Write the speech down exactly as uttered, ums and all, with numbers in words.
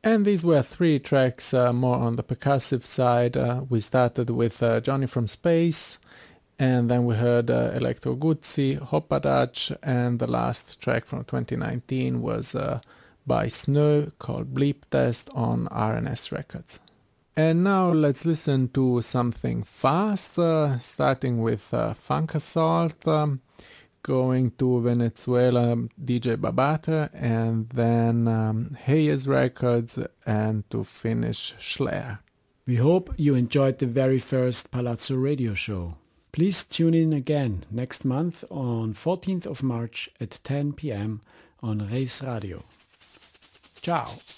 And these were three tracks uh, more on the percussive side. Uh, we started with uh, Johnny from Space, and then we heard uh, Electro Guzzi, Hoppadach, and the last track from twenty nineteen was uh, by Snö called Bleep Test on R N S Records. And now let's listen to something fast, uh, starting with uh, Funk Assault, um, going to Venezuela, D J Babate, and then um, Hayes Records, and to finish Schler. We hope you enjoyed the very first Palazzo Radio Show. Please tune in again next month on fourteenth of March at ten p.m. on Race Radio. Ciao!